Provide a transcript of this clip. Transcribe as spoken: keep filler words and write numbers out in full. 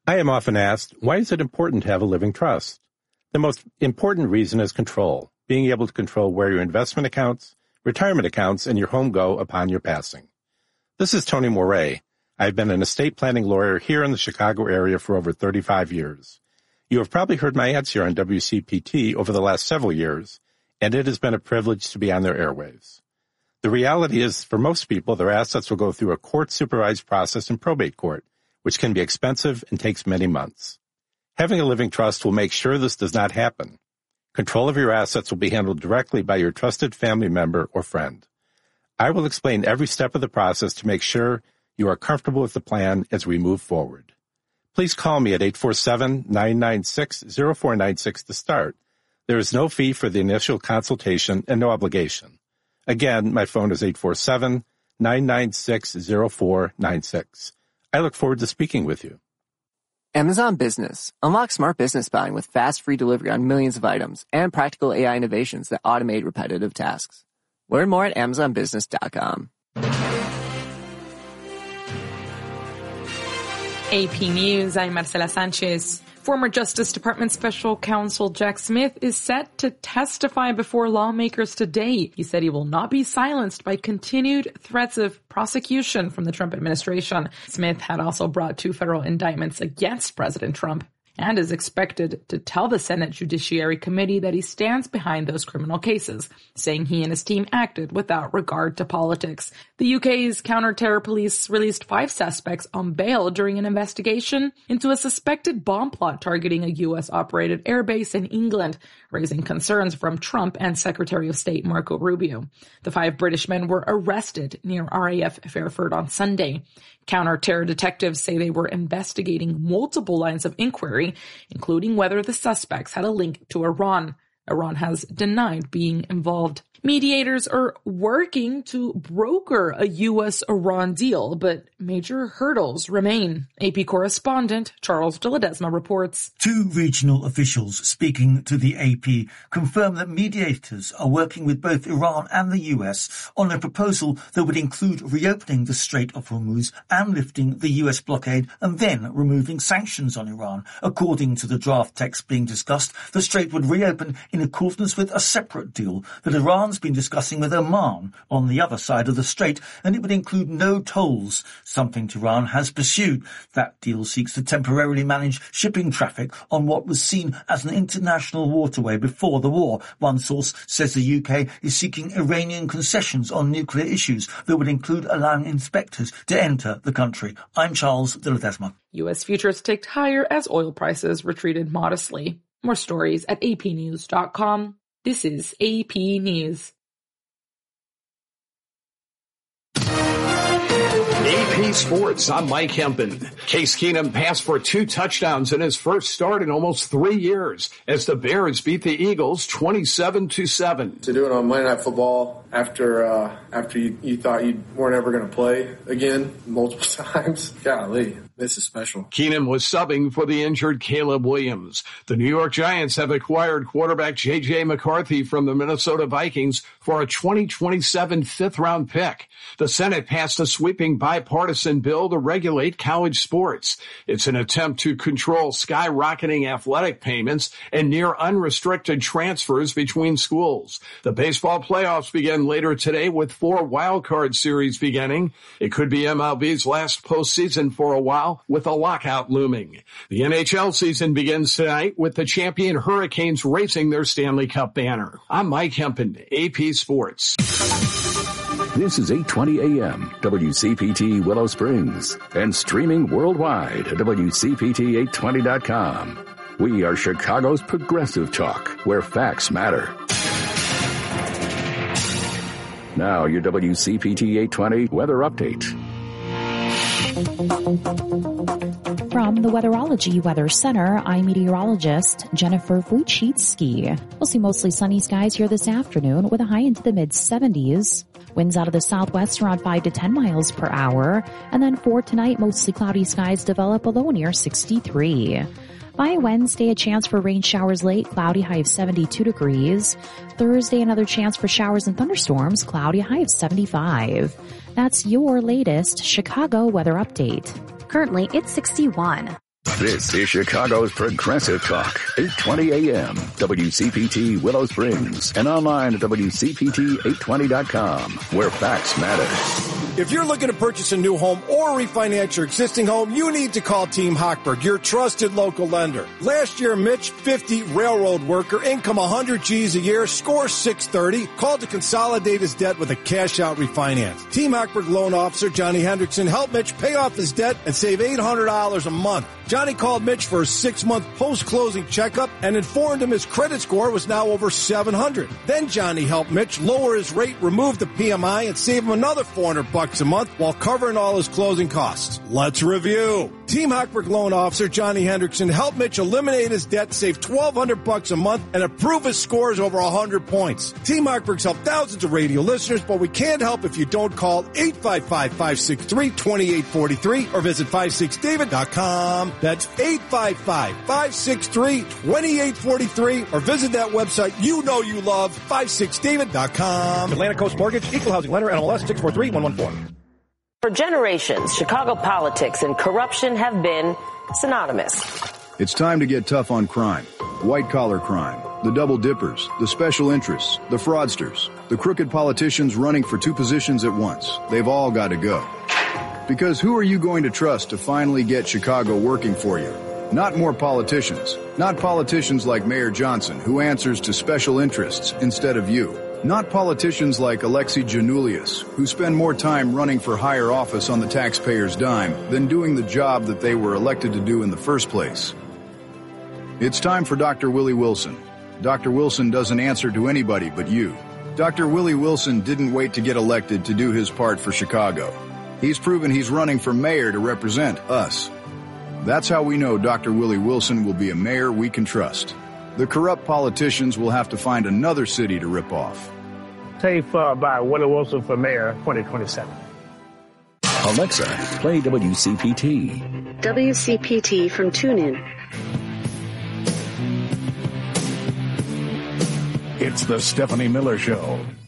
I am often asked, why is it important to have a living trust? The most important reason is control, being able to control where your investment accounts, retirement accounts, and your home go upon your passing. This is Tony Moret. I've been an estate planning lawyer here in the Chicago area for over thirty-five years. You have probably heard my ads here on W C P T over the last several years, and it has been a privilege to be on their airwaves. The reality is, for most people, their assets will go through a court-supervised process in probate court, which can be expensive and takes many months. Having a living trust will make sure this does not happen. Control of your assets will be handled directly by your trusted family member or friend. I will explain every step of the process to make sure you are comfortable with the plan as we move forward. Please call me at eight four seven, nine nine six, zero four nine six to start. There is no fee for the initial consultation and no obligation. Again, my phone is eight four seven, nine nine six, zero four nine six. I look forward to speaking with you. Amazon Business. Unlock smart business buying with fast, free delivery on millions of items and practical A I innovations that automate repetitive tasks. Learn more at amazon business dot com. A P News, I'm Marcela Sanchez. Former Justice Department Special Counsel Jack Smith is set to testify before lawmakers today. He said he will not be silenced by continued threats of prosecution from the Trump administration. Smith had also brought two federal indictments against President Trump and is expected to tell the Senate Judiciary Committee that he stands behind those criminal cases, saying he and his team acted without regard to politics. The U K's counter-terror police released five suspects on bail during an investigation into a suspected bomb plot targeting a U S-operated airbase in England, raising concerns from Trump and Secretary of State Marco Rubio. The five British men were arrested near R A F Fairford on Sunday. Counter-terror detectives say they were investigating multiple lines of inquiry, including whether the suspects had a link to Iran. Iran has denied being involved. Mediators are working to broker a U S Iran deal, but major hurdles remain. A P correspondent Charles de Ledesma reports. Two regional officials speaking to the A P confirm that mediators are working with both Iran and the U S on a proposal that would include reopening the Strait of Hormuz and lifting the U S blockade and then removing sanctions on Iran. According to the draft text being discussed, the strait would reopen in accordance with a separate deal that Iran's been discussing with Oman on the other side of the strait, and it would include no tolls, something Tehran has pursued. That deal seeks to temporarily manage shipping traffic on what was seen as an international waterway before the war. One source says the U K is seeking Iranian concessions on nuclear issues that would include allowing inspectors to enter the country. I'm Charles de Ledesma. U S futures ticked higher as oil prices retreated modestly. More stories at a p news dot com. This is A P News. A P Sports, I'm Mike Hempen. Case Keenum passed for two touchdowns in his first start in almost three years as the Bears beat the Eagles twenty-seven to seven. To do it on Monday Night Football after uh, after you, you thought you weren't ever going to play again multiple times, golly. This is special. Keenum was subbing for the injured Caleb Williams. The New York Giants have acquired quarterback J J McCarthy from the Minnesota Vikings for a twenty twenty-seven fifth-round pick. The Senate passed a sweeping bipartisan bill to regulate college sports. It's an attempt to control skyrocketing athletic payments and near unrestricted transfers between schools. The baseball playoffs begin later today with four wildcard series beginning. It could be M L B's last postseason for a while, with a lockout looming. The N H L season begins tonight with the champion Hurricanes racing their Stanley Cup banner. I'm Mike Hempen, A P Sports. This is eight twenty A M, W C P T Willow Springs, and streaming worldwide at W C P T eight twenty dot com. We are Chicago's progressive talk, where facts matter. Now your W C P T eight twenty weather update. From the Weatherology Weather Center, I'm meteorologist Jennifer Wojcicki. We'll see mostly sunny skies here this afternoon with a high into the mid seventies. Winds out of the southwest around five to ten miles per hour. And then for tonight, mostly cloudy skies develop a low near sixty-three. By Wednesday, a chance for rain showers late, cloudy, high of seventy-two degrees. Thursday, another chance for showers and thunderstorms, cloudy, high of seventy-five. That's your latest Chicago weather update. Currently, it's sixty-one. This is Chicago's Progressive Talk, eight twenty A M, W C P T Willow Springs, and online at W C P T eight twenty dot com, where facts matter. If you're looking to purchase a new home or refinance your existing home, you need to call Team Hochberg, your trusted local lender. Last year, Mitch, fifty, railroad worker, income one hundred G's a year, score six thirty, called to consolidate his debt with a cash-out refinance. Team Hochberg loan officer Johnny Hendrickson helped Mitch pay off his debt and save eight hundred dollars a month. Johnny called Mitch for a six-month post-closing checkup and informed him his credit score was now over seven hundred. Then Johnny helped Mitch lower his rate, remove the P M I, and save him another four hundred bucks a month while covering all his closing costs. Let's review. Team Hochberg loan officer Johnny Hendrickson helped Mitch eliminate his debt, save twelve hundred bucks a month, and improve his scores over one hundred points. Team Hochberg's helped thousands of radio listeners, but we can't help if you don't call eight five five, five six three, two eight four three or visit five six david dot com. That's eight five five, five six three, two eight four three or visit that website you know you love, five six david dot com. Atlantic Coast Mortgage, Equal Housing Lender, N M L S six four three one one four. For generations, Chicago politics and corruption have been synonymous. It's time to get tough on crime. White-collar crime, the double dippers, the special interests, the fraudsters, the crooked politicians running for two positions at once. They've all got to go. Because who are you going to trust to finally get Chicago working for you? Not more politicians. Not politicians like Mayor Johnson, who answers to special interests instead of you. Not politicians like Alexei Janulius, who spend more time running for higher office on the taxpayer's dime than doing the job that they were elected to do in the first place. It's time for Doctor Willie Wilson. Doctor Wilson doesn't answer to anybody but you. Doctor Willie Wilson didn't wait to get elected to do his part for Chicago. He's proven he's running for mayor to represent us. That's how we know Doctor Willie Wilson will be a mayor we can trust. The corrupt politicians will have to find another city to rip off. Safe uh, by Willie Wilson for mayor twenty twenty-seven. Alexa, play W C P T. W C P T from TuneIn. It's the Stephanie Miller Show.